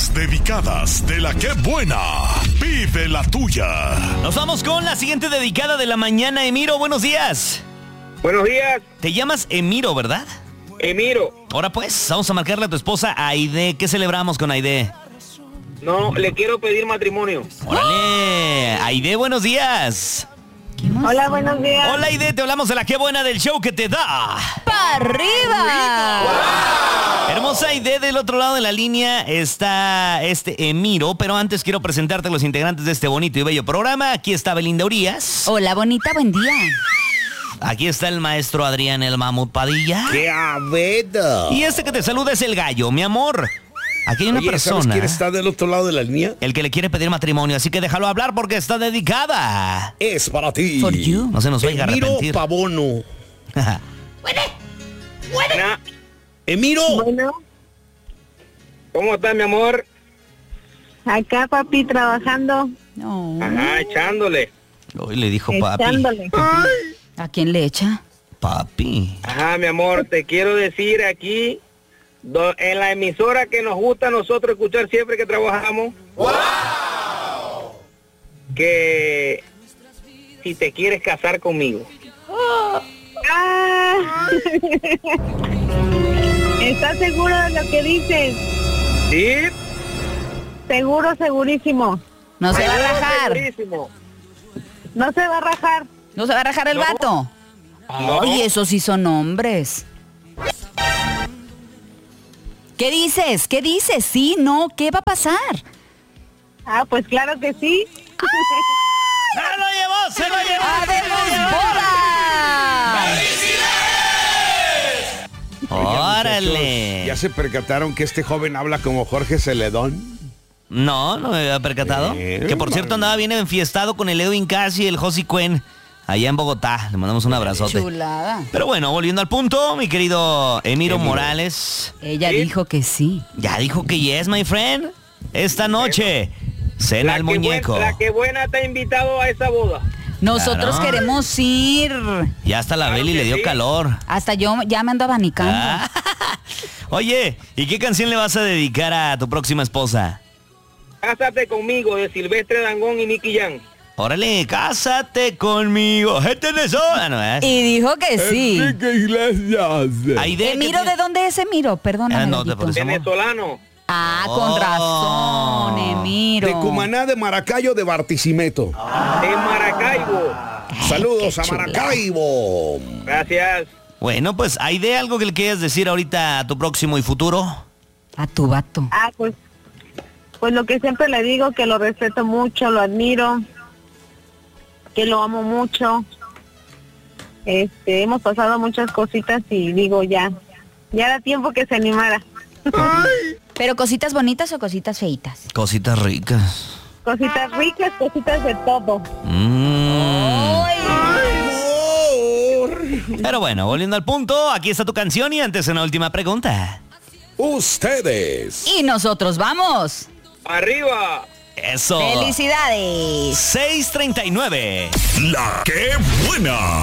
Las dedicadas de la que buena. Vive la tuya. Nos vamos con la siguiente dedicada de la mañana. Emiro, buenos días. Buenos días. Te llamas Emiro, ¿verdad? Emiro. Ahora pues, vamos a marcarle a tu esposa Aide. ¿Qué celebramos con Aide? No, le quiero pedir matrimonio. ¡Órale! Aide, buenos días. Hola, buenos días. Hola Aide, te hablamos de la que buena del show que te da ¡para arriba! ¡Wow! Hermosa Aide, del otro lado de la línea está Emiro, pero antes quiero presentarte a los integrantes de este bonito y bello programa. Aquí está Belinda Urias. Hola, bonita, buen día. Aquí está el maestro Adrián el Mamut Padilla. ¡Qué abedo! Y este que te saluda es el gallo, mi amor. Aquí hay una persona. ¿Sabes quién está del otro lado de la línea? El que le quiere pedir matrimonio, así que déjalo hablar porque está dedicada. Es para ti. For you. No se nos vaya a Emiro arrepentir. Pavono. Buena. Emiro. Bueno, ¿Cómo estás, mi amor? acá papi trabajando, No. Ajá, echándole. Hoy le dijo papi. echándole. ¿A quién le echa? Papi. Ajá, mi amor, te quiero decir aquí, en la emisora que nos gusta a nosotros escuchar siempre que trabajamos, que si te quieres casar conmigo. Ah. ¿Estás seguro de lo que dices? ¿Sí? Seguro, segurísimo. No se va a rajar. Segurísimo. No se va a rajar. No se va a rajar el No. vato. No. Ay, esos sí son hombres. ¿Qué dices? ¿Qué dices? Sí, no, ¿qué va a pasar? Ah, pues claro que sí. ¡Se lo llevó! ¡Se lo llevó! ¡Habemos boda! ¡Órale! ¿Ya se percataron que este joven habla como Jorge Celedón? No me había percatado. Que por cierto andaba bien enfiestado con el Edwin Cass y el Josie Cuen allá en Bogotá. Le mandamos un abrazote. Chulada. Pero bueno, volviendo al punto, mi querido Emiro Morales. Ella dijo que sí. Ya dijo que yes, my friend. Esta noche, cena el muñeco. La que buena te ha invitado a esa boda. Nosotros Claro. queremos ir. Ya hasta la Claro Beli que le dio sí. calor. Hasta yo ya me ando abanicando. Ah. Oye, ¿y qué canción le vas a dedicar a tu próxima esposa? Cásate conmigo, de Silvestre Dangond y Nicky Jam. Órale, cásate conmigo. Gente de eso. Ah, no, ¿eh? Y dijo que sí. Enrique Iglesias. Aide, Emiro, ¿de dónde es Emiro? Perdóname. Ah, no, gallito. por eso. Venezolano. Ah, con razón, Emiro. De Cumaná, de Maracayo, de Barquisimeto. En Maracaibo. Saludos qué a chula. Maracaibo. Gracias. Bueno, pues, Aide, ¿algo que le quieras decir ahorita a tu próximo y futuro? A tu vato. Ah, pues lo que siempre le digo, que lo respeto mucho, lo admiro, que lo amo mucho. Hemos pasado muchas cositas y digo ya era tiempo que se animara. ¿Pero cositas bonitas o cositas feitas? Cositas ricas. Cositas ricas, cositas de todo. Pero bueno, volviendo al punto, aquí está tu canción y antes una última pregunta. Ustedes. Y nosotros vamos. Arriba. Eso. ¡Felicidades! 6:39. La que buena.